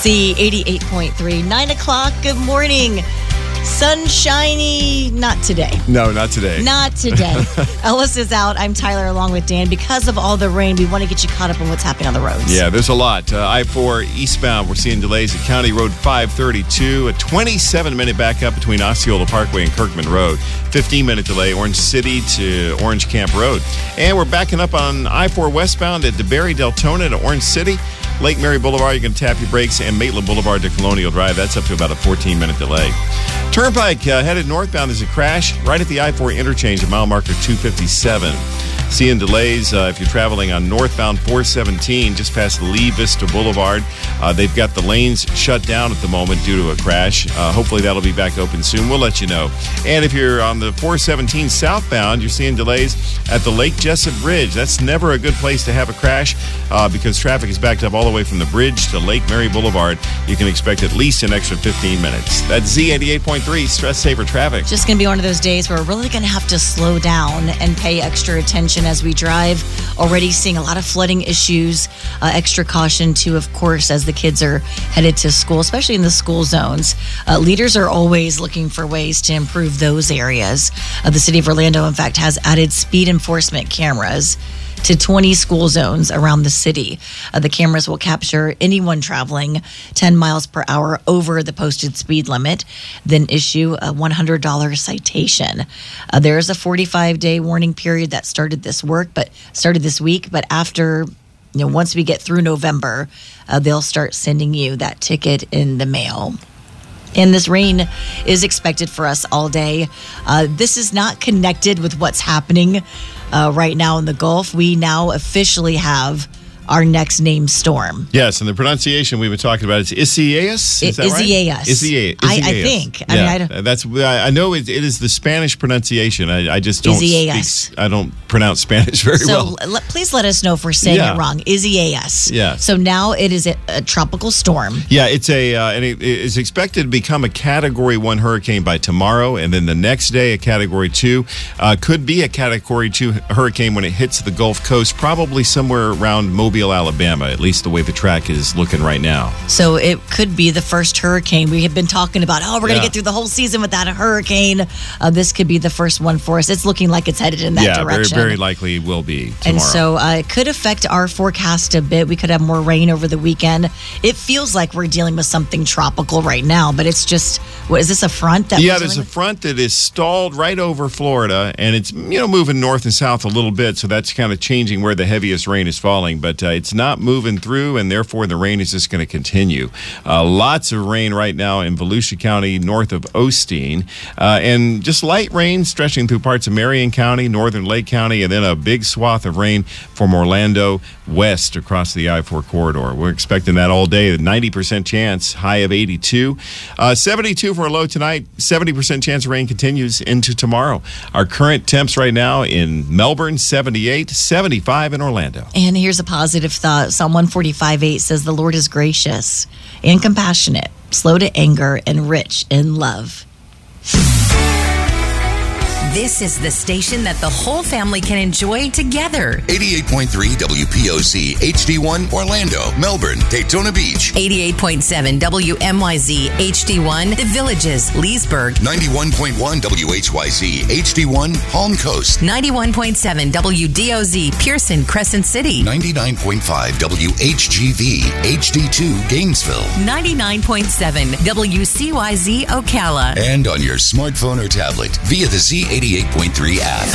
Z88.3, 9 o'clock. Good morning. Sunshiny, not today. No, not today. Not today. Ellis is out. I'm Tyler along with Dan. Because of all the rain, we want to get you caught up on what's happening on the roads. Yeah, there's a lot. I-4 eastbound, we're seeing delays at County Road 532. A 27-minute backup between Osceola Parkway and Kirkman Road. 15-minute delay, Orange City to Orange Camp Road. And we're backing up on I-4 westbound at DeBerry Deltona to Orange City. Lake Mary Boulevard, you can tap your brakes, and Maitland Boulevard to Colonial Drive. That's up to about a 14-minute delay. Turnpike headed northbound. There's a crash right at the I-4 interchange at mile marker 257. Seeing delays if you're traveling on northbound 417 just past Lee Vista Boulevard. They've got the lanes shut down at the moment due to a crash. Hopefully that'll be back open soon. We'll let you know. And if you're on the 417 southbound, you're seeing delays at the Lake Jessup Bridge. That's never a good place to have a crash because traffic is backed up all the way from the bridge to Lake Mary Boulevard. You can expect at least an extra 15 minutes. That's Z88.3, Stress Saver Traffic. Just going to be one of those days where we're really going to have to slow down and pay extra attention as we drive. Already seeing a lot of flooding issues. Extra caution, too, of course, as the kids are headed to school, especially in the school zones. Leaders are always looking for ways to improve those areas. The city of Orlando, in fact, has added speed enforcement cameras to 20 school zones around the city. The cameras will capture anyone traveling 10 miles per hour over the posted speed limit, then issue a $100 citation. There is a 45-day warning period that started this week, but after, once we get through November, they'll start sending you that ticket in the mail. And this rain is expected for us all day. This is not connected with what's happening right now in the Gulf. We now officially have our next named storm. Yes, and the pronunciation we've been talking about is Isaias. Is that right? Isaias. I think. I know it is the Spanish pronunciation. I just don't Isaias. I don't pronounce Spanish very well. So please let us know if we're saying it wrong. Isaias. Yeah. So now it is a tropical storm. Yeah, it's and it is expected to become a Category 1 hurricane by tomorrow, and then the next day a Category 2. Could be a Category 2 hurricane when it hits the Gulf Coast, probably somewhere around Mobile, Alabama, at least the way the track is looking right now. So it could be the first hurricane. We have been talking about, we're going to get through the whole season without a hurricane. This could be the first one for us. It's looking like it's headed in that direction. Very, very likely will be tomorrow. And so it could affect our forecast a bit. We could have more rain over the weekend. It feels like we're dealing with something tropical right now, but it's just, what is this, a front? There's a front that is stalled right over Florida, and it's moving north and south a little bit, so that's kind of changing where the heaviest rain is falling, but it's not moving through, and therefore the rain is just going to continue. Lots of rain right now in Volusia County, north of Osteen, and just light rain stretching through parts of Marion County, northern Lake County, and then a big swath of rain from Orlando west across the I-4 corridor. We're expecting that all day. 90% chance, high of 82. 72 for a low tonight. 70% chance of rain continues into tomorrow. Our current temps right now in Melbourne, 78, 75 in Orlando. And here's a positive thought. Psalm 145:8 says, "The Lord is gracious and compassionate, slow to anger, and rich in love." This is the station that the whole family can enjoy together. 88.3 WPOC HD1 Orlando, Melbourne, Daytona Beach. 88.7 WMYZ HD1 The Villages, Leesburg. 91.1 WHYZ HD1 Palm Coast. 91.7 WDOZ Pearson, Crescent City. 99.5 WHGV HD2 Gainesville. 99.7 WCYZ Ocala. And on your smartphone or tablet via the Z88.3 app.